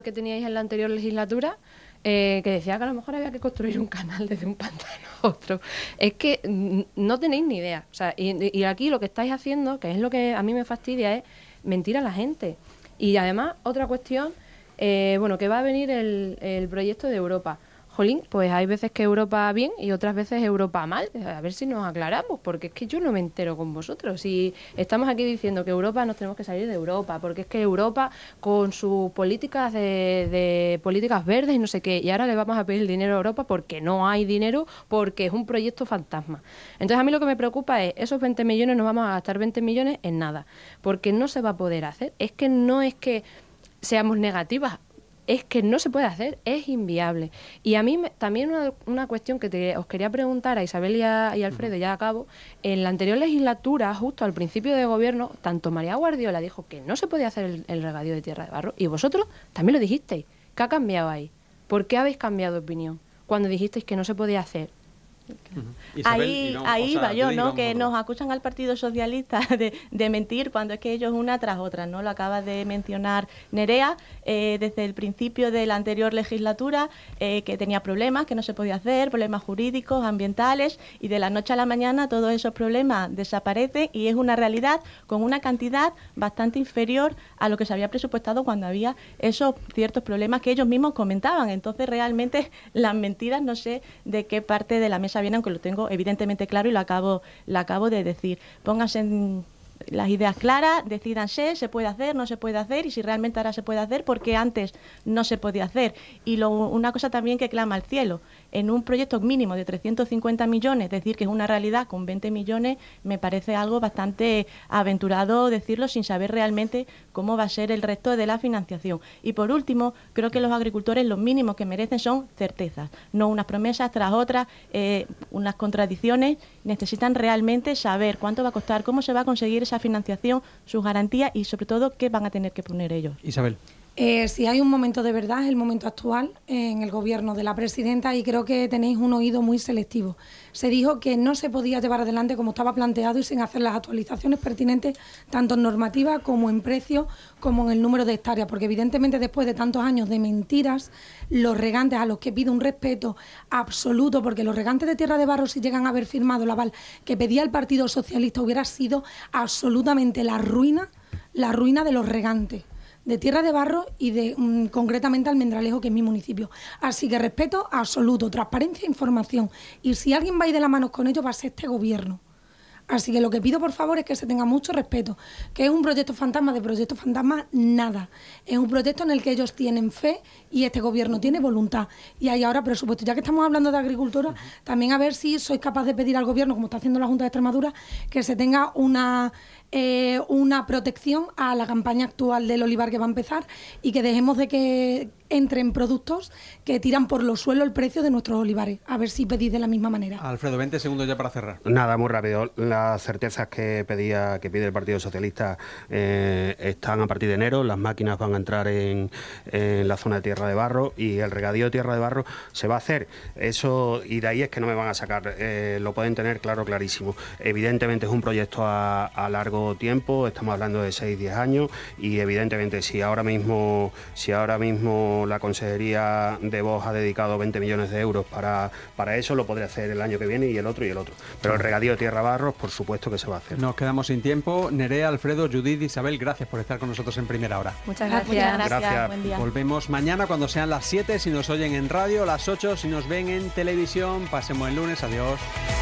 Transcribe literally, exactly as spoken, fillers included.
que teníais en la anterior legislatura, eh, que decía que a lo mejor había que construir un canal desde un pantano a otro. Es que no tenéis ni idea. O sea, y, y aquí lo que estáis haciendo, que es lo que a mí me fastidia, es mentir a la gente. Y además, otra cuestión, eh, bueno, que va a venir el, el proyecto de Europa. Jolín, pues hay veces que Europa bien y otras veces Europa mal. A ver si nos aclaramos, porque es que yo no me entero con vosotros. Si estamos aquí diciendo que Europa nos tenemos que salir de Europa, porque es que Europa con sus políticas de, de políticas verdes y no sé qué, y ahora le vamos a pedir dinero a Europa porque no hay dinero, porque es un proyecto fantasma. Entonces a mí lo que me preocupa es, esos veinte millones, nos vamos a gastar veinte millones en nada, porque no se va a poder hacer. Es que no es que seamos negativas, es que no se puede hacer, es inviable. Y a mí me, también una, una cuestión que te, os quería preguntar a Isabel y a, y a Alfredo, ya acabo. En la anterior legislatura, justo al principio de gobierno, tanto María Guardiola dijo que no se podía hacer el, el regadío de tierra de barro, y vosotros también lo dijisteis. ¿Qué ha cambiado ahí? ¿Por qué habéis cambiado de opinión cuando dijisteis que no se podía hacer? Uh-huh. Isabel, ahí no, ahí o sea, va yo, ¿no? digamos, Que no. nos acusan al Partido Socialista de, de mentir cuando es que ellos una tras otra, ¿no? Lo acaba de mencionar Nerea, eh, desde el principio de la anterior legislatura, eh, que tenía problemas, que no se podía hacer, problemas jurídicos, ambientales, y de la noche a la mañana todos esos problemas desaparecen y es una realidad con una cantidad bastante inferior a lo que se había presupuestado cuando había esos ciertos problemas que ellos mismos comentaban. Entonces, realmente, las mentiras no sé de qué parte de la mesa viene, aunque lo tengo evidentemente claro y lo acabo, lo acabo de decir. Pónganse en las ideas claras, decídanse, se puede hacer, no se puede hacer, y si realmente ahora se puede hacer, porque antes no se podía hacer. Y lo, una cosa también que clama al cielo, en un proyecto mínimo de trescientos cincuenta millones, decir que es una realidad con veinte millones, me parece algo bastante aventurado decirlo sin saber realmente cómo va a ser el resto de la financiación. Y por último, creo que los agricultores lo mínimo que merecen son certezas, no unas promesas tras otras, eh, unas contradicciones. Necesitan realmente saber cuánto va a costar, cómo se va a conseguir esa financiación, sus garantías y sobre todo qué van a tener que poner ellos. Isabel. Eh, si hay un momento de verdad, es el momento actual en el gobierno de la presidenta, y creo que tenéis un oído muy selectivo. Se dijo que no se podía llevar adelante como estaba planteado y sin hacer las actualizaciones pertinentes, tanto en normativa como en precio, como en el número de hectáreas, porque evidentemente después de tantos años de mentiras, los regantes, a los que pido un respeto absoluto, porque los regantes de Tierra de Barro, si llegan a haber firmado el aval que pedía el Partido Socialista, hubiera sido absolutamente la ruina, la ruina de los regantes de Tierra de Barro y de um, concretamente Almendralejo, que es mi municipio. Así que respeto absoluto, transparencia e información. Y si alguien va a ir de la mano con ello, va a ser este gobierno. Así que lo que pido, por favor, es que se tenga mucho respeto. Que es un proyecto fantasma, de proyecto fantasma, nada. Es un proyecto en el que ellos tienen fe y este gobierno tiene voluntad. Y hay ahora presupuesto. Ya que estamos hablando de agricultura, también a ver si sois capaz de pedir al gobierno, como está haciendo la Junta de Extremadura, que se tenga una... Eh, una protección a la campaña actual del olivar que va a empezar, y que dejemos de que entren productos que tiran por los suelos el precio de nuestros olivares. A ver si pedís de la misma manera. Alfredo, veinte segundos ya para cerrar. Nada, muy rápido. Las certezas que pedía, que pide el Partido Socialista eh, están a partir de enero. Las máquinas van a entrar en, en la zona de Tierra de Barro y el regadío de Tierra de Barro se va a hacer. Eso, y de ahí es que no me van a sacar. Eh, lo pueden tener claro, clarísimo. Evidentemente es un proyecto a, a largo tiempo, estamos hablando de seis a diez años, y evidentemente si ahora mismo si ahora mismo la Consejería de Vox ha dedicado veinte millones de euros para, para eso, lo podré hacer el año que viene y el otro y el otro. Pero el regadío de Tierra Barros, por supuesto que se va a hacer. Nos quedamos sin tiempo. Nerea, Alfredo, Judith, Isabel, gracias por estar con nosotros en Primera Hora. Muchas Muchas gracias. gracias. Gracias. Buen día. Volvemos mañana cuando sean las siete, si nos oyen en radio, las ocho si nos ven en televisión. Pasemos el lunes. Adiós.